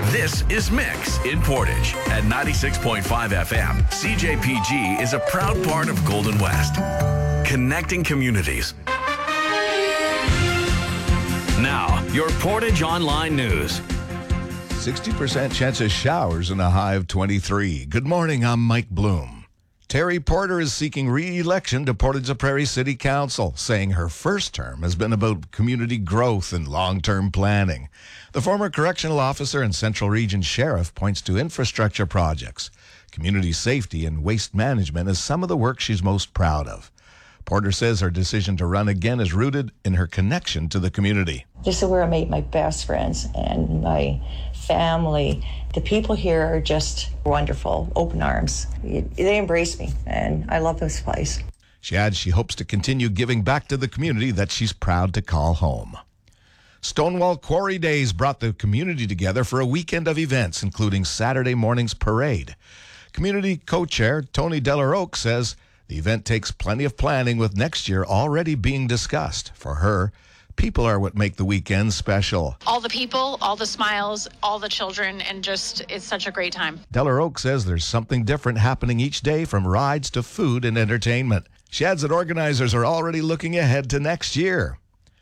This is Mix in Portage at 96.5 FM. CJPG is a proud part of Golden West, connecting communities. Now, your Portage Online News. 60% chance of showers and a high of 23. Good morning, I'm Mike Bloom. Terry Porter is seeking re-election to Portage Prairie City Council, saying her first term has been about community growth and long-term planning. The former correctional officer and Central Region Sheriff points to infrastructure projects, community safety, and waste management as some of the work she's most proud of. Porter says her decision to run again is rooted in her connection to the community. This is where I made my best friends and my family. The people here are just wonderful, open arms. They embrace me, and I love this place. She adds she hopes to continue giving back to the community that she's proud to call home. Stonewall Quarry Days brought the community together for a weekend of events, including Saturday morning's parade. Community co-chair Tony Delaroque says the event takes plenty of planning, with next year already being discussed. For her, people are what make the weekend special. All the people, all the smiles, all the children, and just, it's such a great time. Delaroque says there's something different happening each day, from rides to food and entertainment. She adds that organizers are already looking ahead to next year.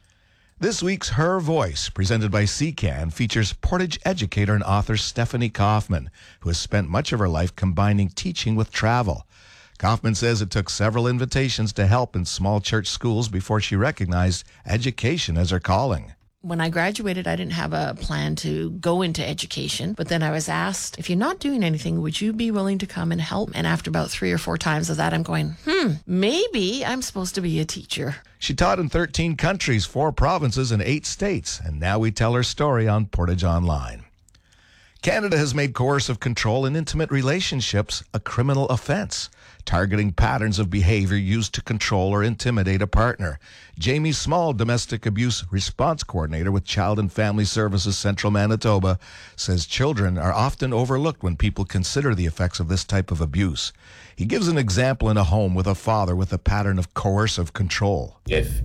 This week's Her Voice, presented by CCAN, features Portage educator and author Stephanie Kaufman, who has spent much of her life combining teaching with travel. Kaufman says it took several invitations to help in small church schools before she recognized education as her calling. When I graduated, I didn't have a plan to go into education, but then I was asked, if you're not doing anything, would you be willing to come and help? And after about 3 or 4 times of that, I'm going, maybe I'm supposed to be a teacher. She taught in 13 countries, 4 provinces, and 8 states, and now we tell her story on Portage Online. Canada has made coercive control in intimate relationships a criminal offense, targeting patterns of behavior used to control or intimidate a partner. Jamie Small, domestic abuse response coordinator with Child and Family Services Central Manitoba, says children are often overlooked when people consider the effects of this type of abuse. He gives an example in a home with a father with a pattern of coercive control. If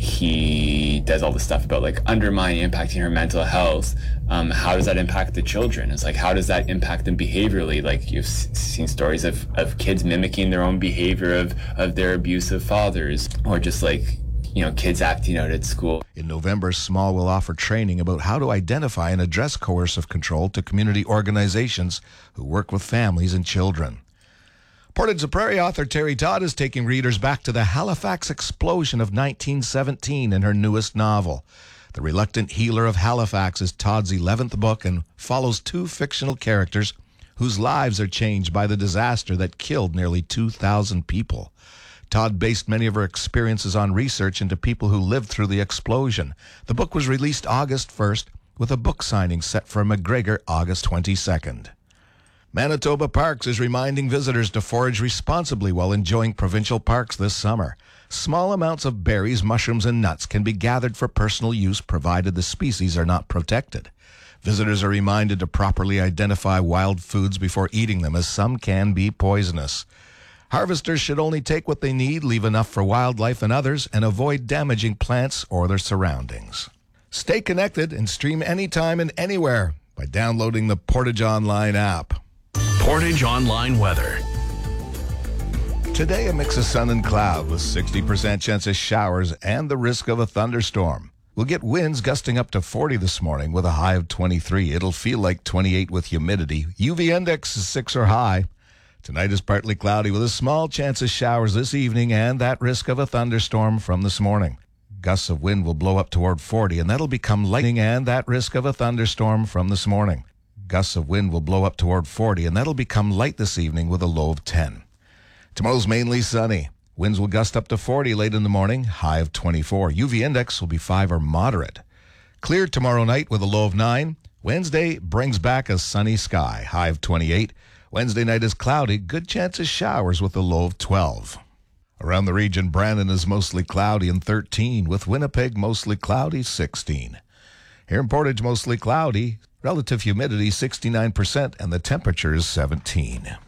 he does all this stuff about like undermining, impacting her mental health, how does that impact the children? It's like, how does that impact them behaviorally? Like, you've seen stories of kids mimicking their own behavior of their abusive fathers, or just like, kids acting out at school. In November, Small will offer training about how to identify and address coercive control to community organizations who work with families and children. Portage Prairie author Terry Todd is taking readers back to the Halifax explosion of 1917 in her newest novel. The Reluctant Healer of Halifax is Todd's 11th book and follows 2 fictional characters whose lives are changed by the disaster that killed nearly 2,000 people. Todd based many of her experiences on research into people who lived through the explosion. The book was released August 1st, with a book signing set for McGregor August 22nd. Manitoba Parks is reminding visitors to forage responsibly while enjoying provincial parks this summer. Small amounts of berries, mushrooms, and nuts can be gathered for personal use, provided the species are not protected. Visitors are reminded to properly identify wild foods before eating them, as some can be poisonous. Harvesters should only take what they need, leave enough for wildlife and others, and avoid damaging plants or their surroundings. Stay connected and stream anytime and anywhere by downloading the Portage Online app. Portage Online weather. Today, a mix of sun and cloud with 60% chance of showers and the risk of a thunderstorm. We'll get winds gusting up to 40 this morning with a high of 23. It'll feel like 28 with humidity. UV index is 6 or high. Tonight is partly cloudy with a small chance of showers this evening and that risk of a thunderstorm from this morning. Gusts of wind will blow up toward 40, and that'll become lightning and that risk of a thunderstorm from this morning. Gusts of wind will blow up toward 40, and that'll become light this evening with a low of 10. Tomorrow's mainly sunny. Winds will gust up to 40 late in the morning, high of 24. UV index will be 5 or moderate. Clear tomorrow night with a low of 9. Wednesday brings back a sunny sky, high of 28. Wednesday night is cloudy, good chance of showers with a low of 12. Around the region, Brandon is mostly cloudy and 13, with Winnipeg mostly cloudy, 16. Here in Portage, mostly cloudy, relative humidity 69%, and the temperature is 17.